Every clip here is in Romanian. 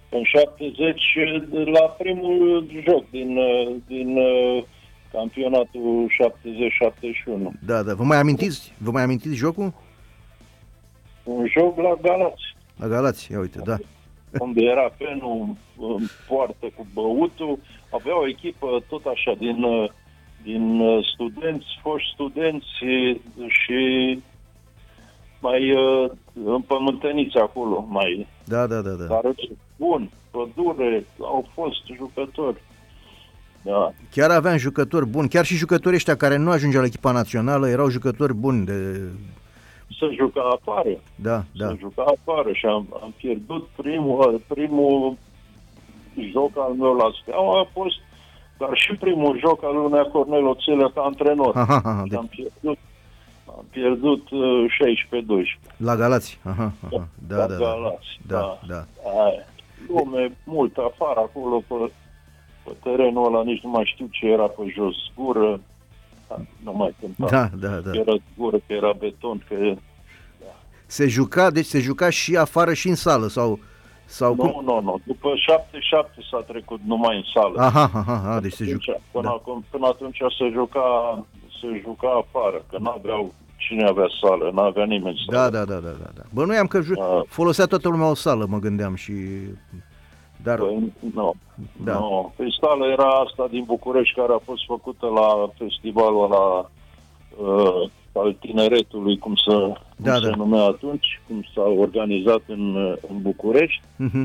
în 70 la primul joc din campionatul 70-71. Da, da. Vă mai amintiți jocul? Un joc la Galați. La Galați, ia uite, da. Unde era penul în poartă cu băutul. Avea o echipă tot așa din studenți, foști studenți și mai împământeniți acolo. Da. Dar bun, Pădure, au fost jucători. Da. Chiar aveam jucători buni, chiar și jucătorii ăștia care nu ajungeau la echipa națională erau jucători buni Să juca afară. Da. Să juca afară și am pierdut primul joc al meu la Steaua, a fost, dar și primul joc al lui Nea Cornel Oțelă ca antrenor. Deci... Am pierdut 16-12. La Galați. Da. Galați, da. Lume mult afară acolo pe terenul ăla, nici nu mai știu ce era pe jos, zgură, nu mai cânta. Da. Era zgură, că era beton, că... Da. Se juca și afară și în sală, sau cum? Nu. După 77 s-a trecut numai în sală. Deci se juca. Până atunci se juca afară, că n-aveau cine avea sală, n-avea nimeni sală. Da. Bănuiam că folosea toată lumea o sală, mă gândeam și... Dar... Nu. Păi sală era asta din București, care a fost făcută la festivalul ăla al tineretului, cum se numea atunci, cum s-a organizat în București.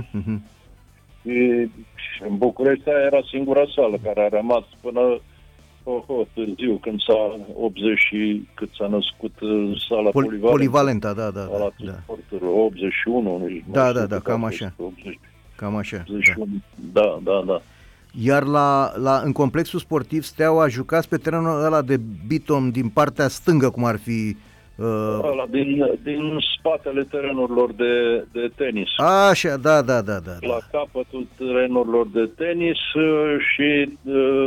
Și în București aia era singura sală care a rămas până târziu, când s-a 80 și cât s-a născut sala polivalentă, da. 81. Da, cam așa. 80. Cam așa. 81. Da. Iar în complexul sportiv Steaua jucați pe terenul ăla de bitom din partea stângă, cum ar fi... Ăla din spatele terenurilor de tenis. Așa, da. La capătul terenurilor de tenis și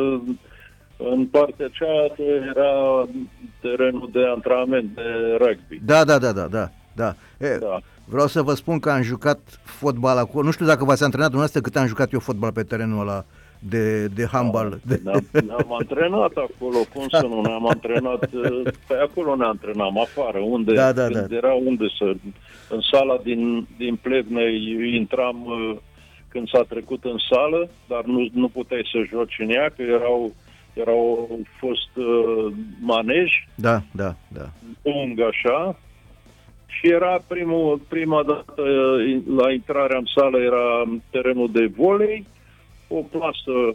în partea cealaltă era terenul de antrenament de rugby. Da. Vreau să vă spun că am jucat fotbal acolo. Nu știu dacă v-ați antrenat dumneavoastră cât am jucat eu fotbal pe terenul ăla de handbal. Ne-am antrenat acolo, cum să nu ne-am antrenat? Pe acolo ne antrenam, afară, unde era unde să... În sala din Plevnei intram când s-a trecut în sală, dar nu puteai să joci în ea, că erau fost maneji. Da. Lung așa. Și era prima dată la intrarea în sală era terenul de volei, o plasă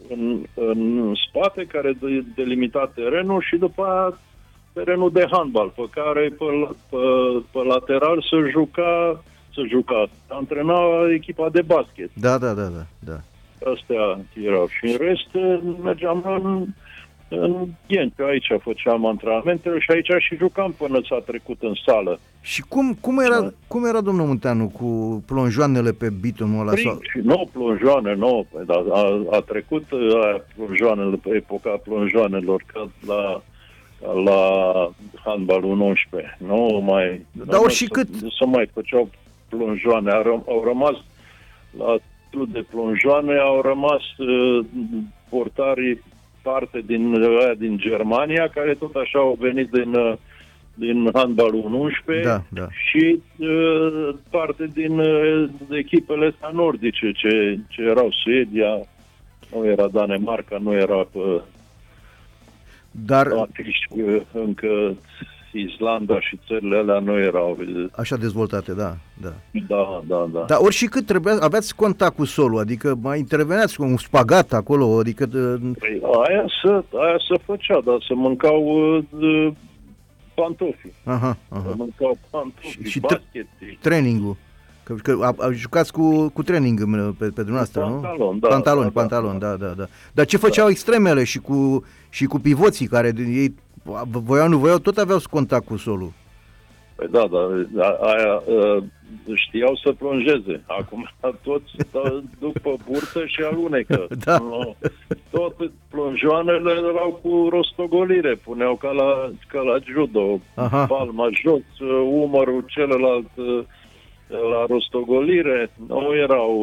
în spate care delimita terenul și după aia terenul de handbal, pe care pe lateral se juca. Antrena echipa de basket. Da. Astea erau. Și în rest mergeam în Ghent, aici făceam antrenamentele și aici și jucam până s-a trecut în sală. Și cum era domnul Munteanu cu plonjoanele pe bitumul ăla? Nu plonjoane, dar a trecut plonjoanele pe epoca plonjoanelor, ca la handbalul 11. Nu mai... Dar oricât... Nu se mai făceau plonjoane. Au rămas la club de plonjoane, au rămas portarii parte din Germania, care tot așa au venit din handbalul 11 și parte din echipele astea nordice, ce erau Suedia, nu era Danemarca, nu era încă Islanda și țările alea nu erau așa dezvoltate, da. Da. Dar oricât aveați contact cu solul, adică mai interveneați cu un spagat acolo, adică... Păi, aia se făcea, dar se mâncau pantofi. Se mâncau pantofi, și basket. Trainingul. Că jucați cu training pe dumneavoastră, nu? Pantaloni, da. Dar ce făceau extremele și cu pivoții, care ei voiau, nu voiau, tot aveau contact cu solul? Păi da, aia știau să plonjeze. Acum toți duc pe burtă și alunecă. Da. Tot plonjoanele erau cu rostogolire. Puneau ca la judo. Palma jos, umărul celălalt la rostogolire. Nu erau